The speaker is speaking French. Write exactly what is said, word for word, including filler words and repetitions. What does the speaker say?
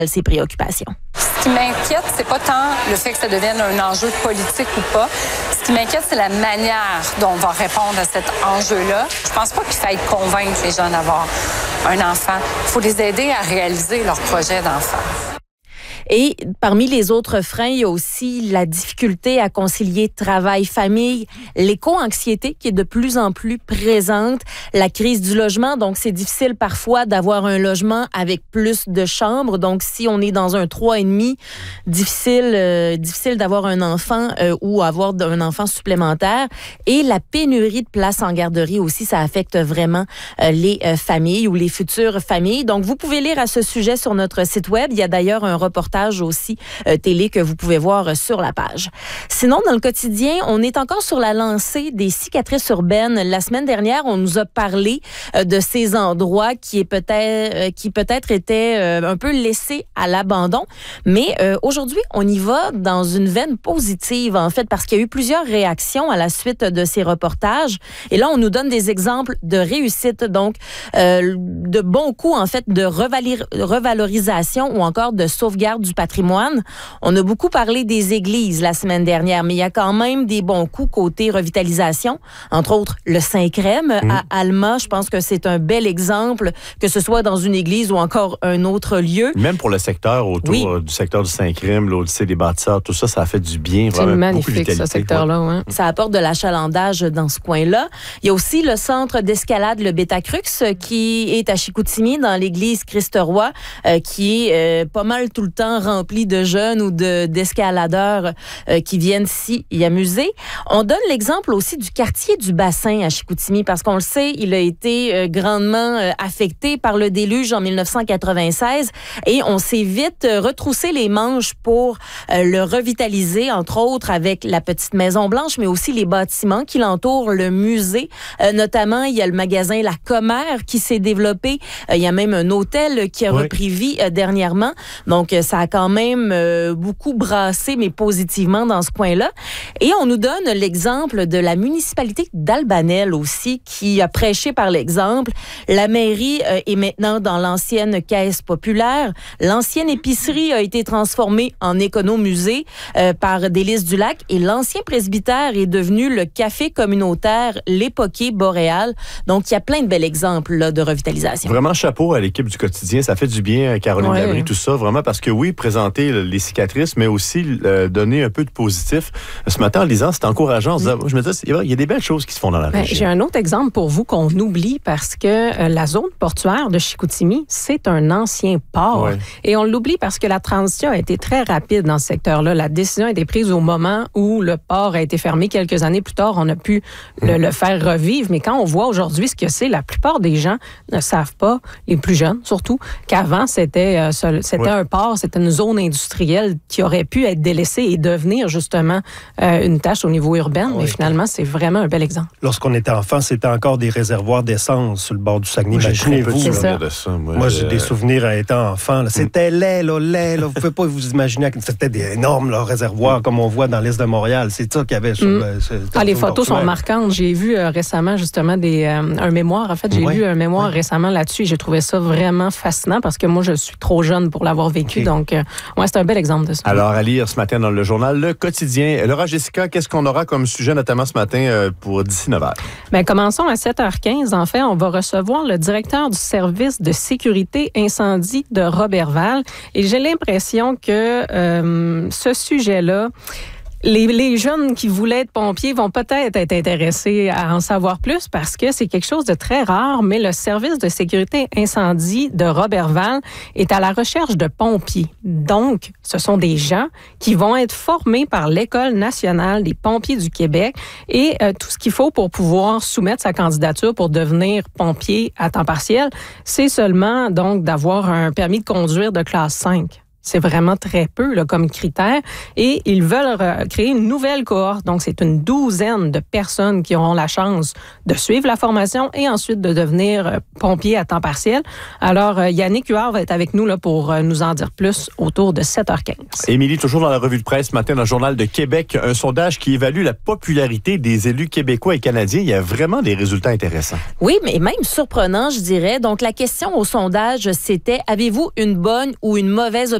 ses préoccupations. Ce qui m'inquiète, c'est pas tant le fait que ça devienne un enjeu politique ou pas. Ce qui m'inquiète, c'est la manière dont on va répondre à cet enjeu-là. Je pense pas qu'il faille convaincre les gens d'avoir un enfant. Il faut les aider à réaliser leur projet d'enfant. Et parmi les autres freins, il y a aussi la difficulté à concilier travail-famille, l'éco-anxiété qui est de plus en plus présente, la crise du logement. Donc, c'est difficile parfois d'avoir un logement avec plus de chambres. Donc, si on est dans un trois et demi, difficile, euh, difficile d'avoir un enfant euh, ou avoir un enfant supplémentaire. Et la pénurie de places en garderie aussi, ça affecte vraiment euh, les euh, familles ou les futures familles. Donc, vous pouvez lire à ce sujet sur notre site web. Il y a d'ailleurs un reportage aussi euh, télé que vous pouvez voir euh, sur la page. Sinon, dans le quotidien, on est encore sur la lancée des cicatrices urbaines. La semaine dernière, on nous a parlé euh, de ces endroits qui est peut-être euh, qui peut-être étaient euh, un peu laissés à l'abandon. Mais euh, aujourd'hui, on y va dans une veine positive, en fait, parce qu'il y a eu plusieurs réactions à la suite de ces reportages. Et là, on nous donne des exemples de réussite, donc euh, de bons coups, en fait, de revalir- revalorisation ou encore de sauvegarde du patrimoine. On a beaucoup parlé des églises la semaine dernière, mais il y a quand même des bons coups côté revitalisation. Entre autres, le Saint-Crème mmh. à Alma. Je pense que c'est un bel exemple, que ce soit dans une église ou encore un autre lieu. Même pour le secteur autour oui. du secteur du Saint-Crème, l'Odyssée des bâtisseurs, tout ça, ça a fait du bien. C'est magnifique, ce secteur-là. Ouais. Ça apporte de l'achalandage dans ce coin-là. Il y a aussi le centre d'escalade, le Betacrux, qui est à Chicoutimi, dans l'église Christ-Roi, euh, qui est euh, pas mal tout le temps rempli de jeunes ou de, d'escaladeurs euh, qui viennent s'y y amuser. On donne l'exemple aussi du quartier du Bassin à Chicoutimi, parce qu'on le sait, il a été euh, grandement euh, affecté par le déluge en dix-neuf cent quatre-vingt-seize et on s'est vite euh, retroussé les manches pour euh, le revitaliser, entre autres avec la petite Maison Blanche, mais aussi les bâtiments qui l'entourent, le musée. Euh, notamment, il y a le magasin La Commère qui s'est développé. Euh, il y a même un hôtel qui a oui. repris vie euh, dernièrement. Donc, euh, ça a quand même euh, beaucoup brassé, mais positivement dans ce coin-là. Et on nous donne l'exemple de la municipalité d'Albanel aussi, qui a prêché par l'exemple. La mairie euh, est maintenant dans l'ancienne caisse populaire. L'ancienne épicerie a été transformée en économusée euh, par Délices du Lac et l'ancien presbytère est devenu le café communautaire L'Époquet Boréal. Donc, il y a plein de bels exemples là, de revitalisation. Vraiment chapeau à l'équipe du quotidien. Ça fait du bien, Caroline ouais. Labrie, tout ça. Vraiment parce que oui, présenter les cicatrices, mais aussi euh, donner un peu de positif. Ce matin, en lisant, c'est encourageant. Mm. Je me disais, il y a des belles choses qui se font dans la ben, région. J'ai un autre exemple pour vous qu'on oublie parce que euh, la zone portuaire de Chicoutimi, c'est un ancien port. Ouais. Et on l'oublie parce que la transition a été très rapide dans ce secteur-là. La décision a été prise au moment où le port a été fermé. Quelques années plus tard, on a pu mm. le, le faire revivre. Mais quand on voit aujourd'hui ce que c'est, la plupart des gens ne savent pas, les plus jeunes surtout, qu'avant, c'était, euh, c'était ouais. un port, c'était une zone industrielle qui aurait pu être délaissée et devenir justement euh, une tâche au niveau urbain. Ah, mais ouais. finalement, c'est vraiment un bel exemple. Lorsqu'on était enfant, c'était encore des réservoirs d'essence sur le bord du Saguenay. Imaginez-vous. C'est ça. De ça. Moi, Moi j'ai euh... des souvenirs à étant enfant. Là. C'était mm. laid, là, laid. Là. Vous ne pouvez pas vous imaginer que c'était des énormes là, réservoirs mm. comme on voit dans l'Est de Montréal. C'est ça qu'il y avait sur, mm. euh, sur ah, les photos sont marquantes. J'ai vu euh, récemment justement des, euh, un mémoire. En fait, j'ai ouais. lu un mémoire ouais. récemment là-dessus et j'ai trouvé ça vraiment fascinant parce que moi, je suis trop jeune pour l'avoir vécu. Okay. Donc, euh, ouais, c'est un bel exemple de ça. Alors, à lire ce matin dans le journal Le Quotidien. Laura Jessica, qu'est-ce qu'on aura comme sujet, notamment ce matin, euh, pour d'ici neuf heures? Bien, commençons à sept heures quinze. En fait, on va recevoir le directeur du service de sécurité incendie de Roberval. Et j'ai l'impression que euh, ce sujet-là... Les, les jeunes qui voulaient être pompiers vont peut-être être intéressés à en savoir plus parce que c'est quelque chose de très rare, mais le service de sécurité incendie de Roberval est à la recherche de pompiers. Donc, ce sont des gens qui vont être formés par l'École nationale des pompiers du Québec et euh, tout ce qu'il faut pour pouvoir soumettre sa candidature pour devenir pompier à temps partiel, c'est seulement donc d'avoir un permis de conduire de classe cinq. C'est vraiment très peu là, comme critère. Et ils veulent re- créer une nouvelle cohorte. Donc, c'est une douzaine de personnes qui auront la chance de suivre la formation et ensuite de devenir euh, pompiers à temps partiel. Alors, euh, Yannick Huard va être avec nous là, pour euh, nous en dire plus autour de sept heures quinze. Émilie, toujours dans la revue de presse ce matin dans le Journal de Québec, un sondage qui évalue la popularité des élus québécois et canadiens. Il y a vraiment des résultats intéressants. Oui, mais même surprenant, je dirais. Donc, la question au sondage, c'était, avez-vous une bonne ou une mauvaise opinion